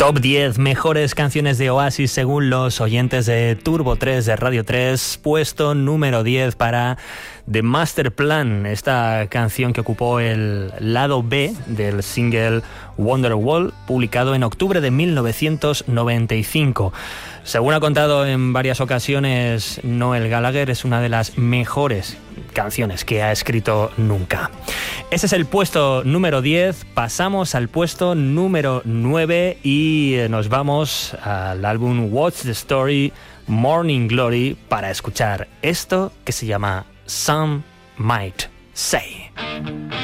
Top 10 mejores canciones de Oasis según los oyentes de Turbo 3 de Radio 3. Puesto número 10 para The Master Plan, esta canción que ocupó el lado B del single Wonderwall, publicado en octubre de 1995. Según ha contado en varias ocasiones Noel Gallagher, es una de las mejores canciones que ha escrito nunca. Ese es el puesto número 10. Pasamos al puesto número 9 y nos vamos al álbum What's the Story, Morning Glory, para escuchar esto que se llama Some Might Say.